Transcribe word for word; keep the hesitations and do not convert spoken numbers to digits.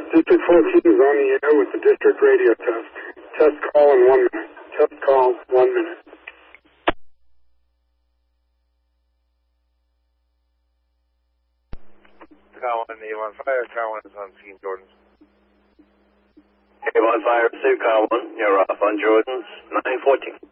District fourteen is on the air with the district radio test. Test call in one minute. Test call, one minute. Colin, Avon Fire. Colin is on scene, Jordan's. Avon Fire, Sue Colin. You're off on Jordan's nine fourteen.